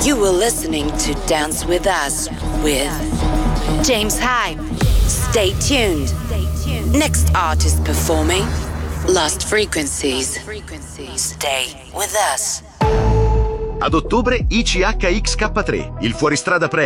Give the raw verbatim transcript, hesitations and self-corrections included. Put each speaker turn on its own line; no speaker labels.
You were listening to Dance With Us with James Hype. Stay tuned. Next artist performing, Lost Frequencies. Stay with us.
Ad ottobre I C H X K tre, il fuoristrada premio